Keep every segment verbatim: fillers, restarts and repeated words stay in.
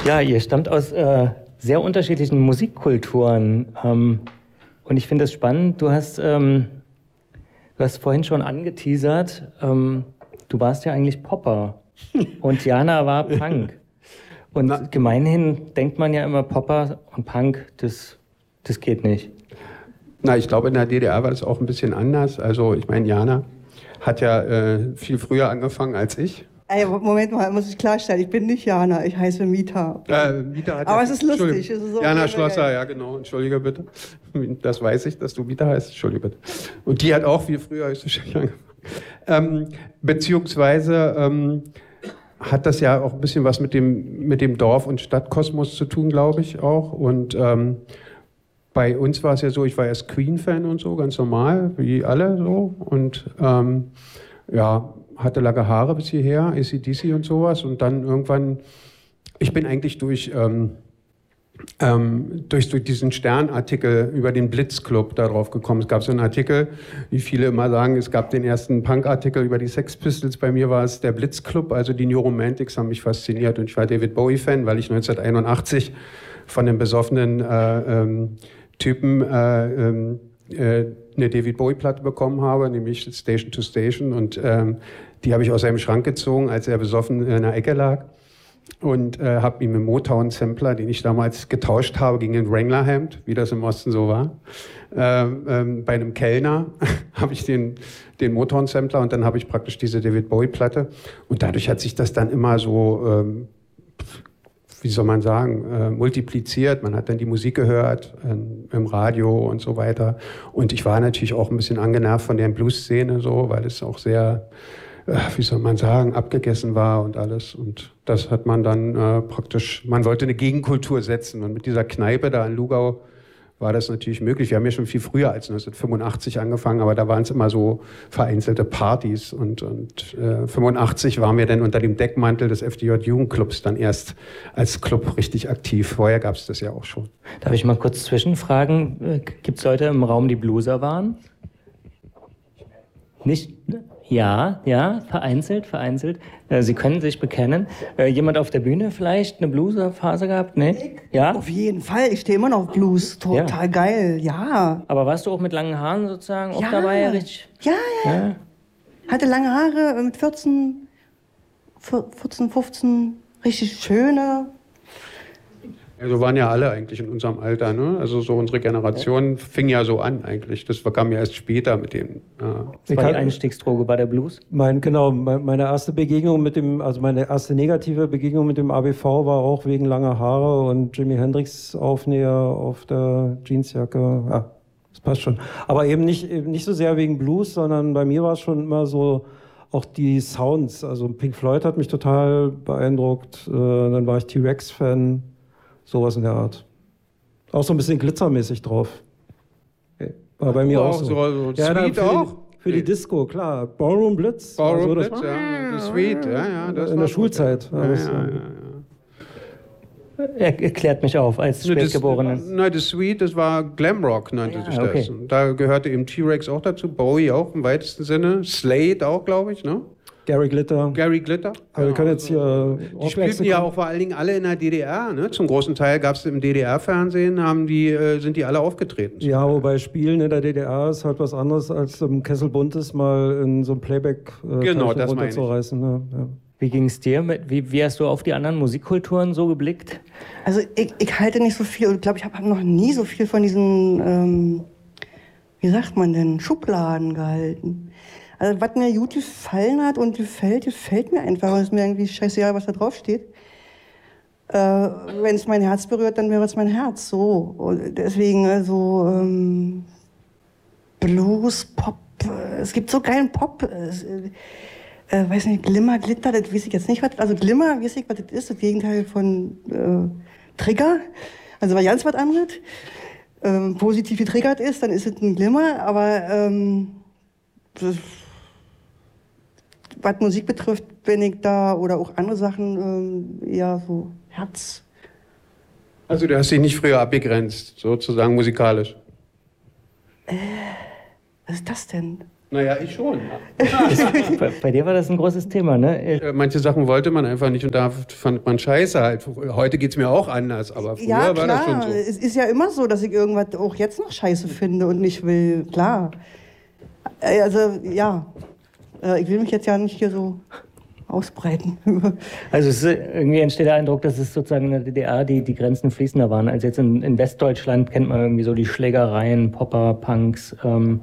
Ja, ihr stammt aus äh, sehr unterschiedlichen Musikkulturen. Ähm, und ich finde es spannend, du hast, ähm, du hast vorhin schon angeteasert, ähm, du warst ja eigentlich Popper und Jana war Punk. Und Na, gemeinhin denkt man ja immer, Popper und Punk, das, das geht nicht. Na, ich glaube, in der D D R war das auch ein bisschen anders. Also ich meine, Jana hat ja äh, viel früher angefangen als ich. Ey, Moment mal, muss ich klarstellen, ich bin nicht Jana, ich heiße Mita. Äh, Mita hat Aber ja, es ist lustig. Es ist so Jana Schlosser, ja genau, entschuldige bitte. Das weiß ich, dass du Mita heißt, entschuldige bitte. Und die hat auch viel früher angefangen. Ähm, beziehungsweise ähm, hat das ja auch ein bisschen was mit dem, mit dem Dorf- und Stadtkosmos zu tun, glaube ich auch. Und ähm, bei uns war es ja so, ich war erst Queen-Fan und so, ganz normal, wie alle so. Und ähm, ja, hatte lange Haare bis hierher, A C D C und sowas. Und dann irgendwann, ich bin eigentlich durch, ähm, ähm, durch, durch diesen Stern-Artikel über den Blitzclub darauf gekommen. Es gab so einen Artikel, wie viele immer sagen, es gab den ersten Punk-Artikel über die Sex Pistols. Bei mir war es der Blitzclub, also die New Romantics haben mich fasziniert. Und ich war David Bowie-Fan, weil ich neunzehnhunderteinundachtzig von dem besoffenen äh, ähm, Typen äh, ähm, äh, eine David Bowie-Platte bekommen habe, nämlich Station to Station. Und ähm, die habe ich aus seinem Schrank gezogen, als er besoffen in der Ecke lag. Und äh, habe ihm einen Motown-Sampler, den ich damals getauscht habe, gegen ein Wrangler-Hemd, wie das im Osten so war. Ähm, ähm, bei einem Kellner habe ich den, den Motown-Sampler und dann habe ich praktisch diese David Bowie-Platte. Und dadurch hat sich das dann immer so... Ähm, wie soll man sagen, äh, multipliziert. Man hat dann die Musik gehört ähm, im Radio und so weiter. Und ich war natürlich auch ein bisschen angenervt von der Blues-Szene, so, weil es auch sehr, äh, wie soll man sagen, abgegessen war und alles. Und das hat man dann äh, praktisch, man wollte eine Gegenkultur setzen. Und mit dieser Kneipe da in Lugau war das natürlich möglich. Wir haben ja schon viel früher als neunzehnhundertfünfundachtzig angefangen, aber da waren es immer so vereinzelte Partys. Und, und äh, fünfundachtzig waren wir dann unter dem Deckmantel des F D J-Jugendclubs dann erst als Club richtig aktiv. Vorher gab es das ja auch schon. Darf ich mal kurz zwischenfragen? Gibt es Leute im Raum, die Blueser waren? Nicht? Ja, ja, vereinzelt, vereinzelt. Sie können sich bekennen. Jemand auf der Bühne vielleicht eine Blueser-Phase gehabt? Nee? Ja? Auf jeden Fall, ich stehe immer noch auf Blues. Total ja. geil, ja. Aber warst du auch mit langen Haaren sozusagen auch ja. dabei? Richtig? Ja, ja, ja. Hatte lange Haare mit vierzehn, vierzehn, fünfzehn, richtig schöne. Ja, so waren ja alle eigentlich in unserem Alter, ne? Also so unsere Generation fing ja so an eigentlich. Das kam ja erst später mit dem. Ja. Das war die Einstiegsdroge bei der Blues? Mein, genau, meine erste Begegnung mit dem, also meine erste negative Begegnung mit dem A B V war auch wegen langer Haare und Jimi Hendrix Aufnäher auf der Jeansjacke. Ja, das passt schon. Aber eben nicht, eben nicht so sehr wegen Blues, sondern bei mir war es schon immer so, auch die Sounds. Also Pink Floyd hat mich total beeindruckt. Äh, dann war ich T-Rex-Fan. Sowas in der Art. Auch so ein bisschen glitzermäßig drauf. War bei mir auch, auch so. so, so ja, Sweet für auch? Die, für die Disco, klar. Ballroom Blitz. Ballroom also Blitz, ja. The Sweet, ja, ja. Das in war der Schulzeit. Ja, ja, ja, ja. Er erklärt mich auf, als Spätgeborenen. Nein, das Sweet, das war Glamrock, nannte ja, sich das. Okay. Und da gehörte eben T-Rex auch dazu, Bowie auch im weitesten Sinne, Slade auch, glaube ich, ne? Gary Glitter. Gary Glitter. Aber wir können jetzt hier... Die spielten ja auch vor allen Dingen alle in der D D R. Ne? Zum großen Teil gab es im D D R-Fernsehen, haben die, äh, sind die alle aufgetreten. Ja, wobei Spielen in der D D R ist halt was anderes, als im Kessel Buntes mal in so einem Playback äh, genau, das runterzureißen. Ne? Ja. Wie ging es dir? Wie, wie hast du auf die anderen Musikkulturen so geblickt? Also ich, ich halte nicht so viel, ich glaube, ich habe noch nie so viel von diesen, ähm, wie sagt man denn, Schubladen gehalten. Also was mir gut gefallen hat und gefällt, gefällt mir einfach. Und es ist mir irgendwie scheißegal, was da drauf steht. Äh, wenn es mein Herz berührt, dann berührt es mein Herz. So. Und deswegen also ähm, Blues, Pop. Äh, es gibt so geilen Pop. Äh, äh, weiß nicht, Glimmer, Glitter, das weiß ich jetzt nicht. Was, also Glimmer, weiß ich, was das ist. Das Gegenteil von äh, Trigger. Also war ganz was anderes. Ähm, positiv getriggert ist, dann ist es ein Glimmer. Aber ähm, das, was Musik betrifft, bin ich da oder auch andere Sachen ähm, eher so Herz. Also du hast dich nicht früher abgegrenzt, sozusagen musikalisch? Äh, was ist das denn? Naja, ich schon. bei, bei dir war das ein großes Thema, ne? Manche Sachen wollte man einfach nicht und da fand man scheiße halt. Heute geht es mir auch anders, aber früher ja, war das schon so. Es ist ja immer so, dass ich irgendwas auch jetzt noch scheiße finde und nicht will. Klar. Also, ja. Ich will mich jetzt ja nicht hier so ausbreiten. Also es ist, irgendwie entsteht der Eindruck, dass es sozusagen in der D D R die, die Grenzen fließender waren. Also jetzt in, in Westdeutschland kennt man irgendwie so die Schlägereien, Popper, Punks. Ähm,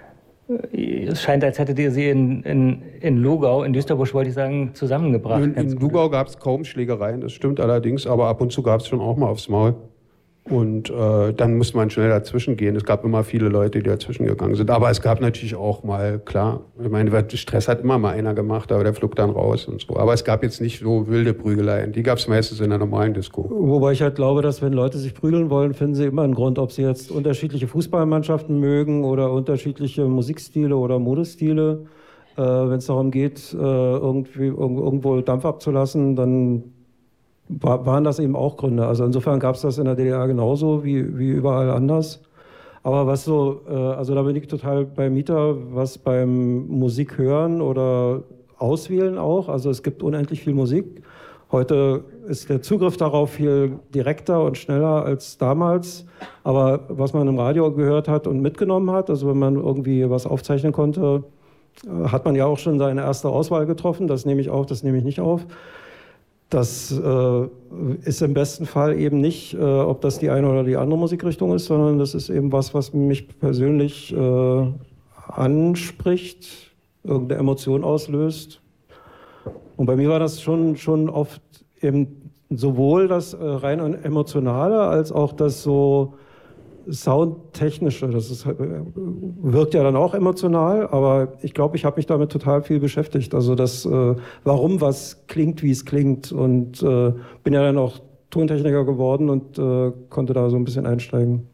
es scheint, als hättet ihr sie in, in, in Lugau, in Düsterbusch wollte ich sagen, zusammengebracht. In, in Lugau gab es kaum Schlägereien, das stimmt allerdings, aber ab und zu gab es schon auch mal aufs Maul. Und äh, dann musste man schnell dazwischen gehen. Es gab immer viele Leute, die dazwischen gegangen sind. Aber es gab natürlich auch mal, klar, ich meine, Stress hat immer mal einer gemacht, aber der flog dann raus und so. Aber es gab jetzt nicht so wilde Prügeleien. Die gab es meistens in der normalen Disco. Wobei ich halt glaube, dass wenn Leute sich prügeln wollen, finden sie immer einen Grund, ob sie jetzt unterschiedliche Fußballmannschaften mögen oder unterschiedliche Musikstile oder Modestile. Äh, wenn es darum geht, äh, irgendwie irgendwo Dampf abzulassen, dann waren das eben auch Gründe. Also insofern gab es das in der D D R genauso wie, wie überall anders. Aber was so, äh, also da bin ich total bei Mieter, was beim Musik hören oder auswählen auch. Also es gibt unendlich viel Musik. Heute ist der Zugriff darauf viel direkter und schneller als damals. Aber was man im Radio gehört hat und mitgenommen hat, also wenn man irgendwie was aufzeichnen konnte, hat man ja auch schon seine erste Auswahl getroffen. Das nehme ich auf, das nehme ich nicht auf. Das äh, ist im besten Fall eben nicht, äh, ob das die eine oder die andere Musikrichtung ist, sondern das ist eben was, was mich persönlich äh, anspricht, irgendeine Emotion auslöst. Und bei mir war das schon, schon oft eben sowohl das äh, rein emotionale als auch das so Soundtechnische. Das ist, wirkt ja dann auch emotional, aber ich glaube, ich habe mich damit total viel beschäftigt. Also das, äh, warum was klingt, wie es klingt, und äh, bin ja dann auch Tontechniker geworden und äh, konnte da so ein bisschen einsteigen.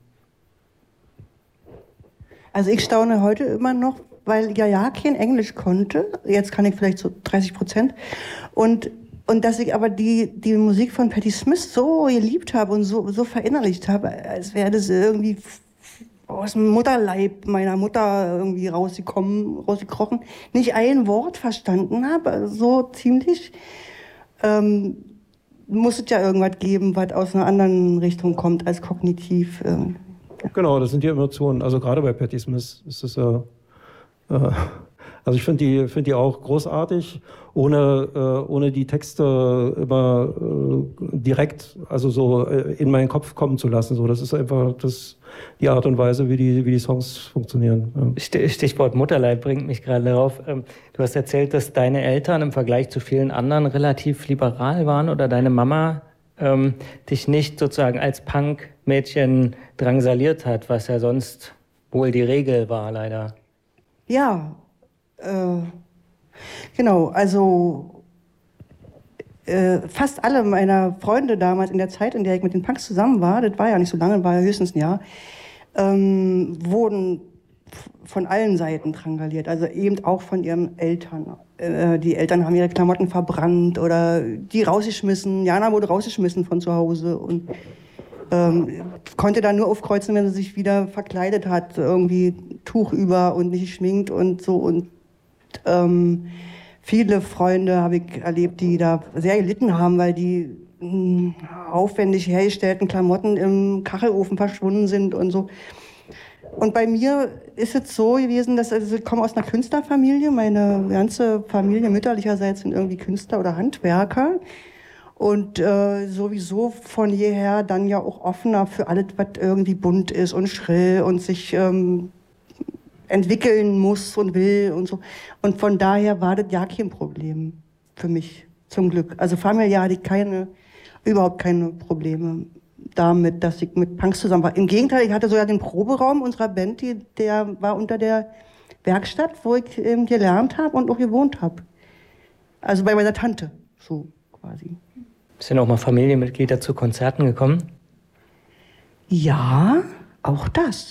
Also ich staune heute immer noch, weil ja ja kein Englisch konnte. Jetzt kann ich vielleicht so dreißig Prozent. Und Und dass ich aber die, die Musik von Patti Smith so geliebt habe und so, so verinnerlicht habe, als wäre das irgendwie aus dem Mutterleib meiner Mutter irgendwie rausgekommen, rausgekrochen, nicht ein Wort verstanden habe, so ziemlich, ähm, muss es ja irgendwas geben, was aus einer anderen Richtung kommt als kognitiv. Äh, ja. Genau, das sind die Emotionen. Also gerade bei Patti Smith ist es ja... Äh, Also ich finde die, find die auch großartig, ohne, äh, ohne die Texte immer äh, direkt, also so äh, in meinen Kopf kommen zu lassen. So, das ist einfach das, die Art und Weise, wie die, wie die Songs funktionieren. Ja. Stichwort Mutterleib bringt mich gerade darauf. Du hast erzählt, dass deine Eltern im Vergleich zu vielen anderen relativ liberal waren oder deine Mama ähm, dich nicht sozusagen als Punk-Mädchen drangsaliert hat, was ja sonst wohl die Regel war, leider. Ja. Äh, genau, also äh, fast alle meiner Freunde damals in der Zeit, in der ich mit den Punks zusammen war, das war ja nicht so lange, war ja höchstens ein Jahr, ähm, wurden von allen Seiten drangsaliert, also eben auch von ihren Eltern. Äh, die Eltern haben ihre Klamotten verbrannt oder die rausgeschmissen. Jana wurde rausgeschmissen von zu Hause und ähm, konnte dann nur aufkreuzen, wenn sie sich wieder verkleidet hat, irgendwie Tuch über und nicht geschminkt und so. Und Ähm, viele Freunde habe ich erlebt, die da sehr gelitten haben, weil die mh, aufwendig hergestellten Klamotten im Kachelofen verschwunden sind und so. Und bei mir ist es so gewesen, dass also ich komme aus einer Künstlerfamilie. Meine ganze Familie mütterlicherseits sind irgendwie Künstler oder Handwerker. Und äh, sowieso von jeher dann ja auch offener für alles, was irgendwie bunt ist und schrill und sich ähm, entwickeln muss und will und so. Und von daher war das ja kein Problem für mich, zum Glück. Also familiär hatte ich keine, überhaupt keine Probleme damit, dass ich mit Punks zusammen war. Im Gegenteil, ich hatte sogar den Proberaum unserer Band, die, der war unter der Werkstatt, wo ich ähm, gelernt habe und auch gewohnt habe. Also bei meiner Tante, so quasi. Sind auch mal Familienmitglieder zu Konzerten gekommen? Ja, auch das.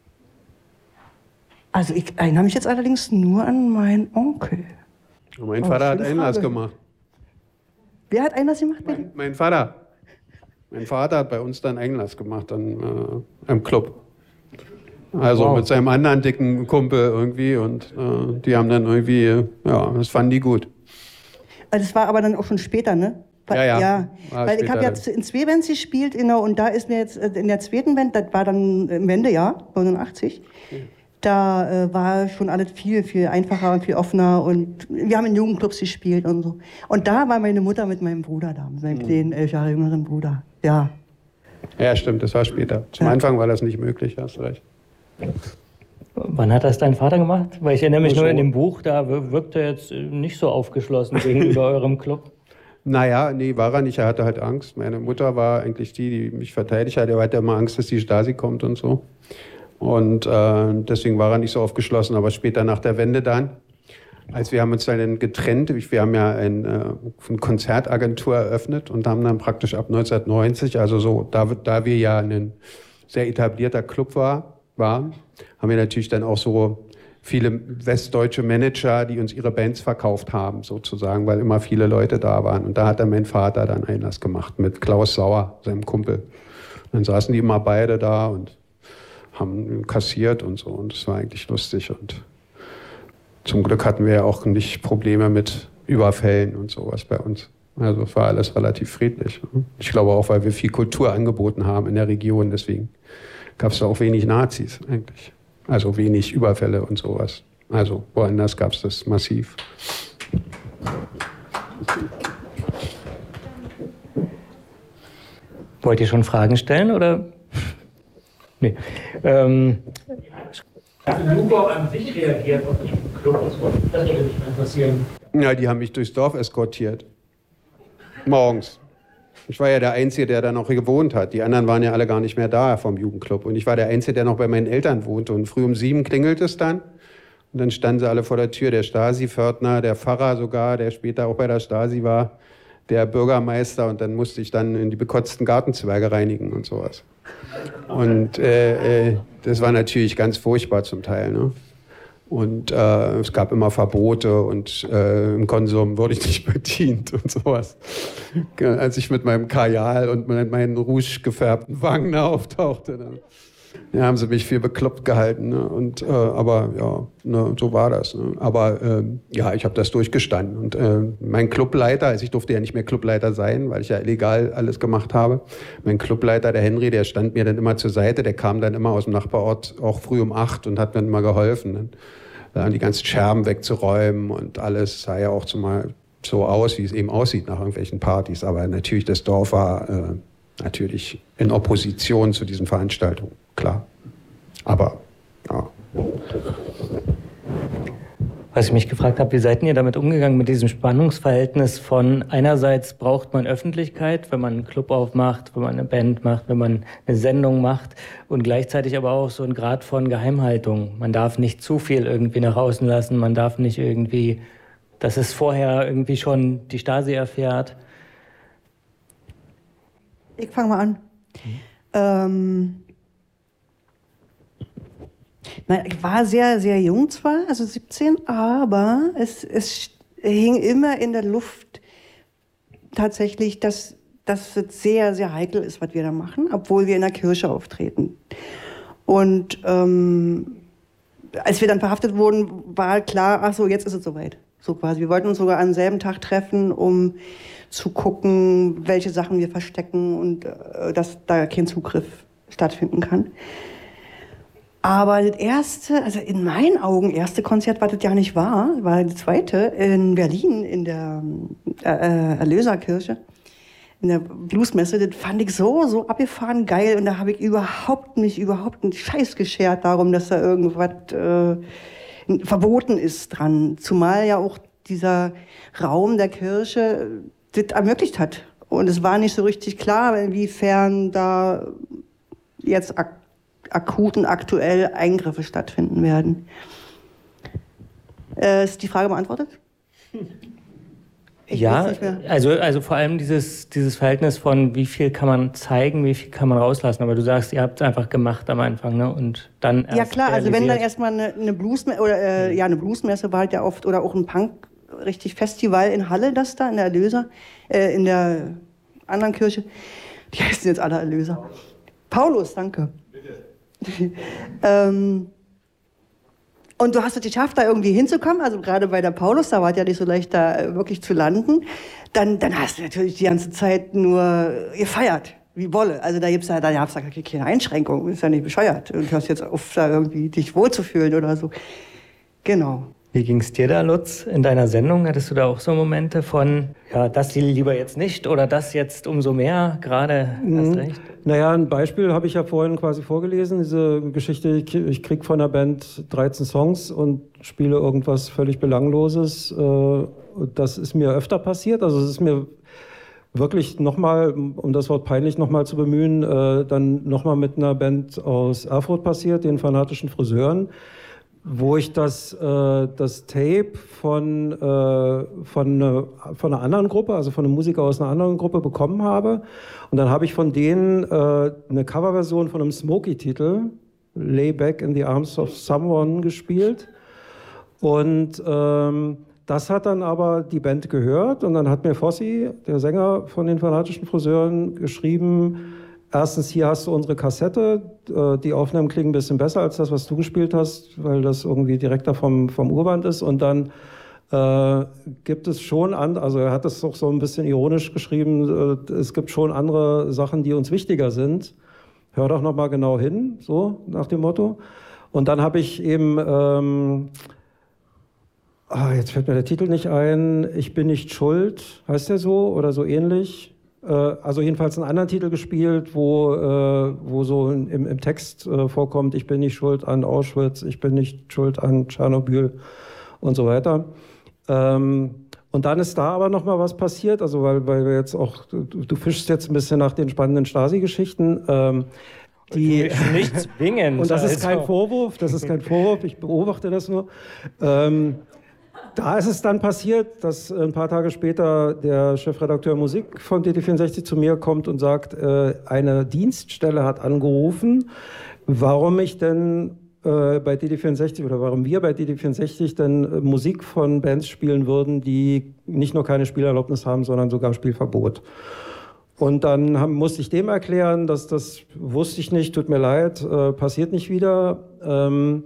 Also ich erinnere mich jetzt allerdings nur an meinen Onkel. Mein Vater oh, hat Einlass Frage. gemacht. Wer hat Einlass gemacht? Mein, mein Vater. Mein Vater hat bei uns dann Einlass gemacht an, äh, im Club. Also wow. mit seinem anderen dicken Kumpel irgendwie und äh, die haben dann irgendwie, ja, das fanden die gut. Das war aber dann auch schon später, ne? Weil, Ja, ja. ja. War Weil ich habe ja später in zwei Bands gespielt, genau, und da ist mir jetzt äh, in der zweiten Band, das war dann im Wendejahr, neunundachtzig, da äh, war schon alles viel, viel einfacher und viel offener und wir haben in Jugendclubs gespielt und so. Und da war meine Mutter mit meinem Bruder da, mit meinem kleinen, elf Jahre jüngeren Bruder. Ja. Ja, stimmt, das war später. Zum Ja. Anfang war das nicht möglich, hast du recht. Wann hat das dein Vater gemacht? Weil ich erinnere mich Ach so. nur in dem Buch, da wir- wirkt er jetzt äh, nicht so aufgeschlossen gegenüber eurem Club. Naja, nee, war er nicht. Er hatte halt Angst. Meine Mutter war eigentlich die, die mich verteidigt hat. Er hatte immer Angst, dass die Stasi kommt und so. Und äh, deswegen war er nicht so aufgeschlossen. Aber später nach der Wende dann, als wir haben uns dann getrennt, wir haben ja ein, äh, eine Konzertagentur eröffnet und haben dann praktisch ab neunzehnhundertneunzig, also so, da, da wir ja ein sehr etablierter Club war, waren, haben wir natürlich dann auch so viele westdeutsche Manager, die uns ihre Bands verkauft haben, sozusagen, weil immer viele Leute da waren. Und da hat dann mein Vater dann Einlass gemacht mit Klaus Sauer, seinem Kumpel. Und dann saßen die immer beide da und haben kassiert und so. Und das war eigentlich lustig. Und zum Glück hatten wir ja auch nicht Probleme mit Überfällen und sowas bei uns. Also es war alles relativ friedlich. Ich glaube auch, weil wir viel Kultur angeboten haben in der Region. Deswegen gab es da auch wenig Nazis eigentlich. Also wenig Überfälle und sowas. Also woanders gab es das massiv. Wollt ihr schon Fragen stellen oder? Nee. Ähm, Hat Hugo an sich reagiert auf den Club? Das würde mich interessieren. Ja, die haben mich durchs Dorf eskortiert. Morgens. Ich war ja der Einzige, der da noch gewohnt hat. Die anderen waren ja alle gar nicht mehr da vom Jugendclub. Und ich war der Einzige, der noch bei meinen Eltern wohnte. Und früh um sieben klingelt es dann. Und dann standen sie alle vor der Tür. Der Stasi-Pförtner, der Pfarrer sogar, der später auch bei der Stasi war, der Bürgermeister. Und dann musste ich dann in die bekotzten Gartenzwerge reinigen und sowas. Und äh, äh, das war natürlich ganz furchtbar zum Teil, ne? Und äh, es gab immer Verbote und äh, im Konsum wurde ich nicht bedient und sowas. Als ich mit meinem Kajal und mit meinen rouge gefärbten Wangen auftauchte, dann ja, haben sie mich viel bekloppt gehalten. Ne? Und, äh, aber ja, ne, so war das. Ne? Aber äh, ja, ich habe das durchgestanden. Und äh, mein Clubleiter, also ich durfte ja nicht mehr Clubleiter sein, weil ich ja illegal alles gemacht habe. Mein Clubleiter, der Henry, der stand mir dann immer zur Seite. Der kam dann immer aus dem Nachbarort, auch früh um acht und hat mir dann immer geholfen. Ne? Da die ganzen Scherben wegzuräumen und alles sah ja auch zumal so aus, wie es eben aussieht nach irgendwelchen Partys. Aber natürlich, das Dorf war äh, natürlich in Opposition zu diesen Veranstaltungen, klar. Aber, ja. Was ich mich gefragt habe, wie seid ihr damit umgegangen mit diesem Spannungsverhältnis von einerseits braucht man Öffentlichkeit, wenn man einen Club aufmacht, wenn man eine Band macht, wenn man eine Sendung macht und gleichzeitig aber auch so ein Grad von Geheimhaltung. Man darf nicht zu viel irgendwie nach außen lassen, man darf nicht irgendwie, dass es vorher irgendwie schon die Stasi erfährt. Ich fange mal an. Mhm. Ähm, nein, ich war sehr, sehr jung zwar, also siebzehn, aber es, es hing immer in der Luft tatsächlich, dass, dass es sehr, sehr heikel ist, was wir da machen, obwohl wir in der Kirche auftreten. Und ähm, als wir dann verhaftet wurden, war klar, ach so, jetzt ist es soweit. So quasi. Wir wollten uns sogar am selben Tag treffen, um zu gucken, welche Sachen wir verstecken und äh, dass da kein Zugriff stattfinden kann. Aber das erste, also in meinen Augen, erste Konzert, was das ja nicht war, war das zweite in Berlin in der äh, Erlöserkirche, in der Bluesmesse. Das fand ich so, so abgefahren geil und da habe ich überhaupt nicht, überhaupt einen Scheiß geschert darum, dass da irgendwas äh, verboten ist dran. Zumal ja auch dieser Raum der Kirche das ermöglicht hat. Und es war nicht so richtig klar, inwiefern da jetzt ak akut und aktuell Eingriffe stattfinden werden. Äh, ist die Frage beantwortet? Ich ja, weiß nicht mehr. also, also vor allem dieses, dieses Verhältnis von wie viel kann man zeigen, wie viel kann man rauslassen. Aber du sagst, ihr habt es einfach gemacht am Anfang, ne? Und dann erst Ja klar, also wenn dann realisiert. erstmal eine, eine Bluesmesse oder äh, ja eine Bluesmesse war halt ja oft oder auch ein Punk richtig Festival in Halle, das da in der Erlöser, äh, in der anderen Kirche. Die heißen jetzt alle Erlöser. Paulus, danke. Bitte. ähm, und du hast es geschafft, da irgendwie hinzukommen, also gerade bei der Paulus, da war es ja nicht so leicht, da wirklich zu landen. Dann, dann hast du natürlich die ganze Zeit nur gefeiert, wie Wolle. Also da gibt's ja, da gab's ja keine Einschränkung, ist ja nicht bescheuert. Und du hörst jetzt auf, da irgendwie dich wohlzufühlen oder so. Genau. Wie ging's dir da, Lutz, in deiner Sendung? Hattest du da auch so Momente von, ja, das lieber jetzt nicht oder das jetzt umso mehr, gerade hast recht? Naja, ein Beispiel habe ich ja vorhin quasi vorgelesen, diese Geschichte, ich krieg von der Band dreizehn Songs und spiele irgendwas völlig Belangloses. Das ist mir öfter passiert, also es ist mir wirklich nochmal, um das Wort peinlich nochmal zu bemühen, dann nochmal mit einer Band aus Erfurt passiert, den Fanatischen Friseuren, wo ich das, äh, das Tape von, äh, von, ne, von einer anderen Gruppe, also von einem Musiker aus einer anderen Gruppe bekommen habe. Und dann habe ich von denen äh, eine Coverversion von einem Smokey-Titel, Lay Back in the Arms of Someone, gespielt. Und ähm, das hat dann aber die Band gehört. Und dann hat mir Fossi, der Sänger von den Fanatischen Friseuren, geschrieben, erstens, hier hast du unsere Kassette, die Aufnahmen klingen ein bisschen besser als das, was du gespielt hast, weil das irgendwie direkter vom, vom Urband ist. Und dann äh, gibt es schon, an, also er hat das auch so ein bisschen ironisch geschrieben, äh, es gibt schon andere Sachen, die uns wichtiger sind. Hör doch noch mal genau hin, so nach dem Motto. Und dann habe ich eben, ähm, ah, jetzt fällt mir der Titel nicht ein, Ich bin nicht schuld, heißt der so oder so ähnlich. Also jedenfalls einen anderen Titel gespielt, wo, äh, wo so im, im Text äh, vorkommt, ich bin nicht schuld an Auschwitz, ich bin nicht schuld an Tschernobyl und so weiter. Ähm, und dann ist da aber noch mal was passiert, also weil, weil wir jetzt auch, du, du fischst jetzt ein bisschen nach den spannenden Stasi-Geschichten. Ähm, die nicht zwingend. Und das ist also. kein Vorwurf, das ist kein Vorwurf, ich beobachte das nur. Ähm, Da ist es dann passiert, dass ein paar Tage später der Chefredakteur Musik von D D vierundsechzig zu mir kommt und sagt, äh, eine Dienststelle hat angerufen, warum ich denn äh, bei D D vierundsechzig oder warum wir bei D D vierundsechzig denn äh, Musik von Bands spielen würden, die nicht nur keine Spielerlaubnis haben, sondern sogar Spielverbot. Und dann haben, musste ich dem erklären, dass das wusste ich nicht, tut mir leid, äh, passiert nicht wieder. Ähm,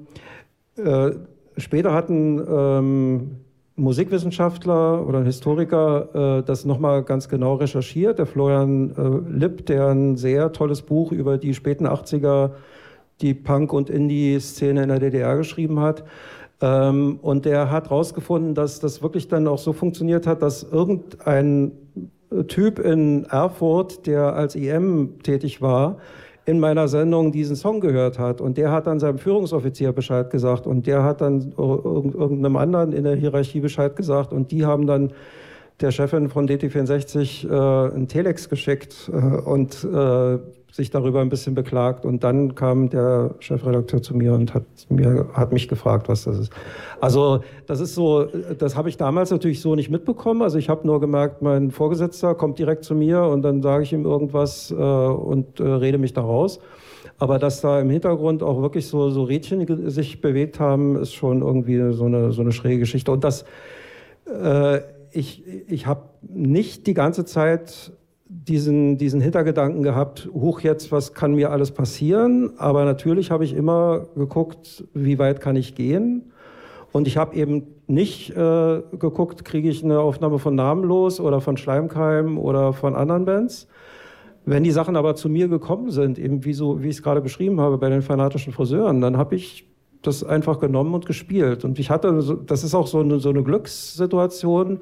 äh, Später hat ein ähm, Musikwissenschaftler oder ein Historiker äh, das nochmal ganz genau recherchiert, der Florian äh, Lipp, der ein sehr tolles Buch über die späten achtziger, die Punk- und Indie-Szene in der D D R geschrieben hat. Ähm, und der hat herausgefunden, dass das wirklich dann auch so funktioniert hat, dass irgendein Typ in Erfurt, der als I M tätig war, in meiner Sendung diesen Song gehört hat. Und der hat dann seinem Führungsoffizier Bescheid gesagt und der hat dann irgendeinem anderen in der Hierarchie Bescheid gesagt und die haben dann der Chefin von D D vierundsechzig äh, einen Telex geschickt äh, und äh, sich darüber ein bisschen beklagt. Und dann kam der Chefredakteur zu mir und hat, mir, hat mich gefragt, was das ist. Also das ist so, das habe ich damals natürlich so nicht mitbekommen. Also ich habe nur gemerkt, mein Vorgesetzter kommt direkt zu mir und dann sage ich ihm irgendwas äh, und äh, rede mich da raus. Aber dass da im Hintergrund auch wirklich so, so Rädchen sich bewegt haben, ist schon irgendwie so eine, so eine schräge Geschichte. Und das, äh, ich, ich habe nicht die ganze Zeit diesen, diesen Hintergedanken gehabt, huch jetzt, was kann mir alles passieren? Aber natürlich habe ich immer geguckt, wie weit kann ich gehen? Und ich habe eben nicht äh, geguckt, kriege ich eine Aufnahme von Namenlos oder von Schleimkeim oder von anderen Bands. Wenn die Sachen aber zu mir gekommen sind, eben wie, so, wie ich es gerade beschrieben habe bei den Fanatischen Friseuren, dann habe ich das einfach genommen und gespielt. Und ich hatte, so, das ist auch so eine, so eine Glückssituation.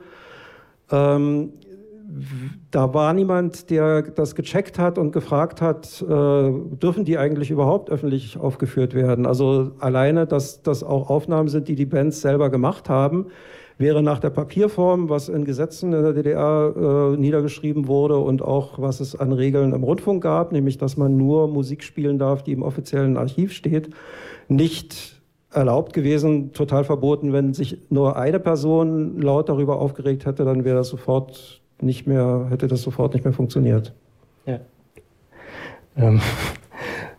Ähm, Da war niemand, der das gecheckt hat und gefragt hat, äh, dürfen die eigentlich überhaupt öffentlich aufgeführt werden? Also alleine, dass das auch Aufnahmen sind, die die Bands selber gemacht haben, wäre nach der Papierform, was in Gesetzen in der D D R äh, niedergeschrieben wurde und auch was es an Regeln im Rundfunk gab, nämlich dass man nur Musik spielen darf, die im offiziellen Archiv steht, nicht erlaubt gewesen, total verboten. Wenn sich nur eine Person laut darüber aufgeregt hätte, dann wäre das sofort nicht mehr, hätte das sofort nicht mehr funktioniert. Ja. Ähm,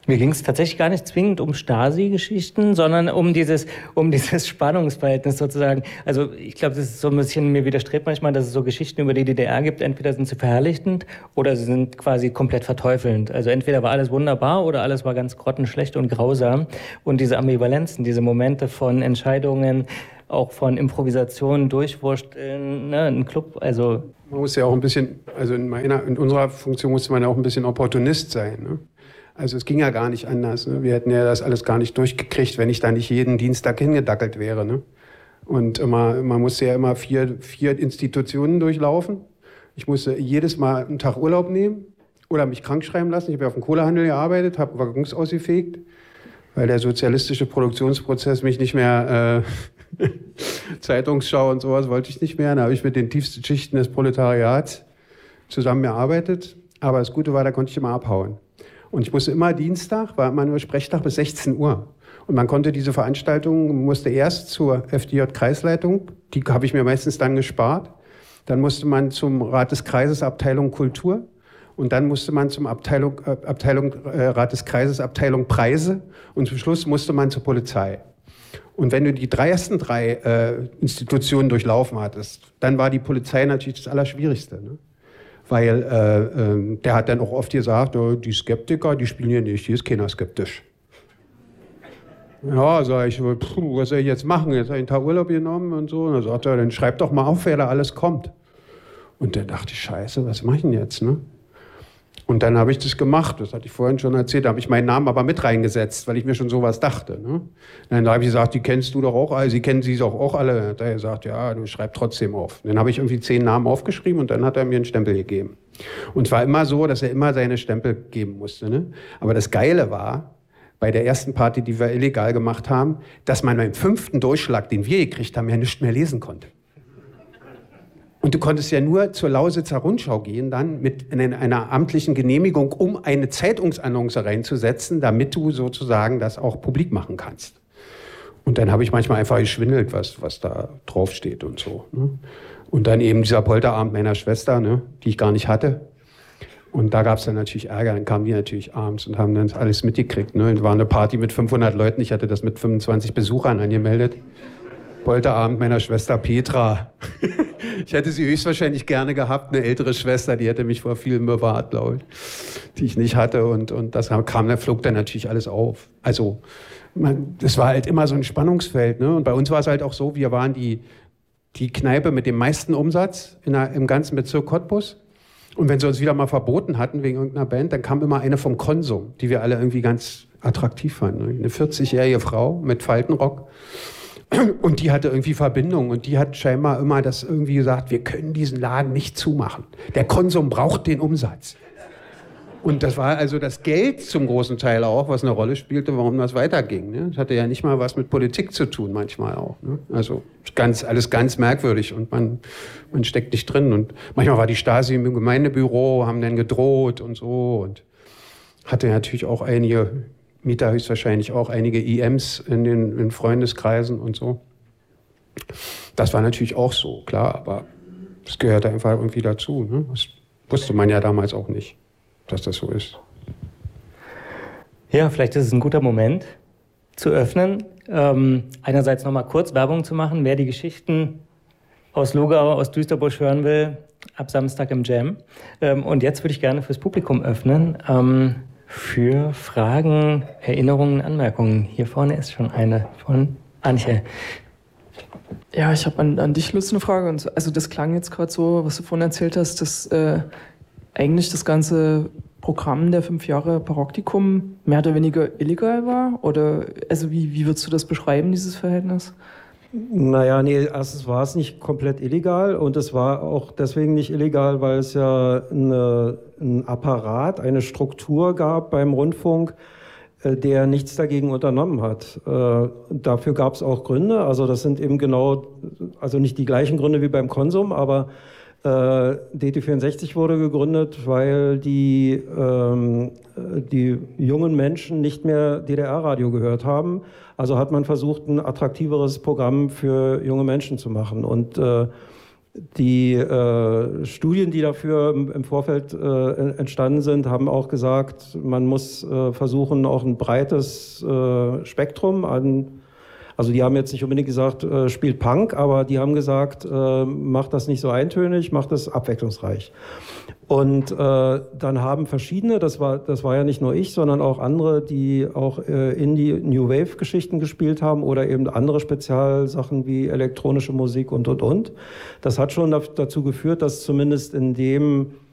Mir ging es tatsächlich gar nicht zwingend um Stasi-Geschichten, sondern um dieses, um dieses Spannungsverhältnis sozusagen. Also ich glaube, das ist so ein bisschen, mir widerstrebt manchmal, dass es so Geschichten über die D D R gibt, entweder sind sie verherrlichtend oder sie sind quasi komplett verteufelnd. Also entweder war alles wunderbar oder alles war ganz grottenschlecht und grausam. Und diese Ambivalenzen, diese Momente von Entscheidungen, auch von Improvisationen, Durchwursteln, ne, ein Club, also... Man muss ja auch ein bisschen, also in meiner, in unserer Funktion musste man ja auch ein bisschen Opportunist sein, ne? Also es ging ja gar nicht anders. Ne? Wir hätten ja das alles gar nicht durchgekriegt, wenn ich da nicht jeden Dienstag hingedackelt wäre. Ne? Und immer, man musste ja immer vier, vier Institutionen durchlaufen. Ich musste jedes Mal einen Tag Urlaub nehmen oder mich krank schreiben lassen. Ich habe ja auf dem Kohlehandel gearbeitet, habe Waggons ausgefegt, weil der sozialistische Produktionsprozess mich nicht mehr... Äh, Zeitungsschau und sowas wollte ich nicht mehr. Da habe ich mit den tiefsten Schichten des Proletariats zusammengearbeitet. Aber das Gute war, da konnte ich immer abhauen. Und ich musste immer Dienstag, war immer nur Sprechtag bis sechzehn Uhr. Und man konnte diese Veranstaltung, musste erst zur F D J-Kreisleitung, die habe ich mir meistens dann gespart. Dann musste man zum Rat des Kreises Abteilung Kultur. Und dann musste man zum Abteilung, äh, Abteilung äh, Rat des Kreises Abteilung Preise. Und zum Schluss musste man zur Polizei. Und wenn du die drei, ersten drei äh, Institutionen durchlaufen hattest, dann war die Polizei natürlich das Allerschwierigste. Ne? Weil äh, äh, der hat dann auch oft gesagt, oh, die Skeptiker, die spielen hier nicht, hier ist keiner skeptisch. Ja, sag ich, puh, was soll ich jetzt machen? Jetzt habe ich einen Tag Urlaub genommen und so. Und dann sagt er, dann schreib doch mal auf, wer da alles kommt. Und dann dachte ich, scheiße, was mache ich denn jetzt? Ne? Und dann habe ich das gemacht, das hatte ich vorhin schon erzählt, da habe ich meinen Namen aber mit reingesetzt, weil ich mir schon sowas dachte. Ne? Dann habe ich gesagt, die kennst du doch auch alle, sie kennen sie doch auch alle. Dann hat er gesagt, ja, du schreib trotzdem auf. Dann habe ich irgendwie zehn Namen aufgeschrieben und dann hat er mir einen Stempel gegeben. Und es war immer so, dass er immer seine Stempel geben musste. Ne? Aber das Geile war, bei der ersten Party, die wir illegal gemacht haben, dass man beim fünften Durchschlag, den wir gekriegt haben, ja nichts mehr lesen konnte. Und du konntest ja nur zur Lausitzer Rundschau gehen, dann mit einer amtlichen Genehmigung, um eine Zeitungsannonce reinzusetzen, damit du sozusagen das auch publik machen kannst. Und dann habe ich manchmal einfach geschwindelt, was, was da draufsteht und so. Ne? Und dann eben dieser Polterabend meiner Schwester, ne, die ich gar nicht hatte. Und da gab es dann natürlich Ärger. Dann kamen die natürlich abends und haben dann alles mitgekriegt. Ne? Es war eine Party mit fünfhundert Leuten. Ich hatte das mit fünfundzwanzig Besuchern angemeldet. Polterabend meiner Schwester Petra. Ich hätte sie höchstwahrscheinlich gerne gehabt, eine ältere Schwester, die hätte mich vor vielen bewahrt, glaube ich, die ich nicht hatte. Und, und das kam, da flog dann natürlich alles auf. Also, man, das war halt immer so ein Spannungsfeld. Ne? Und bei uns war es halt auch so, wir waren die, die Kneipe mit dem meisten Umsatz in der, im ganzen Bezirk Cottbus. Und wenn sie uns wieder mal verboten hatten wegen irgendeiner Band, dann kam immer eine vom Konsum, die wir alle irgendwie ganz attraktiv fanden. Ne? Eine vierzigjährige Frau mit Faltenrock. Und die hatte irgendwie Verbindung und die hat scheinbar immer das irgendwie gesagt, wir können diesen Laden nicht zumachen. Der Konsum braucht den Umsatz. Und das war also das Geld zum großen Teil auch, was eine Rolle spielte, warum das weiterging. Ne? Das hatte ja nicht mal was mit Politik zu tun, manchmal auch. Ne? Also ganz, alles ganz merkwürdig und man, man steckt nicht drin. Und manchmal war die Stasi im Gemeindebüro, haben dann gedroht und so und hatte natürlich auch einige... Mieter höchstwahrscheinlich auch einige I Ms in den in Freundeskreisen und so. Das war natürlich auch so, klar, aber das gehörte einfach irgendwie dazu. Ne? Das wusste man ja damals auch nicht, dass das so ist. Ja, vielleicht ist es ein guter Moment zu öffnen. Ähm, einerseits nochmal kurz Werbung zu machen, wer die Geschichten aus Lugau, aus Düsterbusch hören will, ab Samstag im Jam. Ähm, und jetzt würde ich gerne fürs Publikum öffnen. Ähm, Für Fragen, Erinnerungen, Anmerkungen. Hier vorne ist schon eine von Antje. Ja, ich habe an, an dich, Lutz, eine Frage. Und so, also das klang jetzt gerade so, was du vorhin erzählt hast, dass äh, eigentlich das ganze Programm der fünf Jahre Paraktikum mehr oder weniger illegal war? Oder also wie, wie würdest du das beschreiben, dieses Verhältnis? Naja, nee, erstens war es nicht komplett illegal und es war auch deswegen nicht illegal, weil es ja eine, ein Apparat, eine Struktur gab beim Rundfunk, äh, der nichts dagegen unternommen hat. Äh, dafür gab es auch Gründe, also das sind eben genau, also nicht die gleichen Gründe wie beim Konsum, aber äh, D T vierundsechzig wurde gegründet, weil die, ähm, die jungen Menschen nicht mehr D D R-Radio gehört haben. Also hat man versucht, ein attraktiveres Programm für junge Menschen zu machen. Und äh, die äh, Studien, die dafür im, im Vorfeld äh, entstanden sind, haben auch gesagt, man muss äh, versuchen, auch ein breites äh, Spektrum an, also die haben jetzt nicht unbedingt gesagt, äh, spielt Punk, aber die haben gesagt, äh, macht das nicht so eintönig, macht das abwechslungsreich. Und äh, dann haben verschiedene, das war, das war ja nicht nur ich, sondern auch andere, die auch äh, Indie-New Wave-Geschichten gespielt haben oder eben andere Spezialsachen wie elektronische Musik und, und, und. Das hat schon dazu geführt, dass zumindest in dem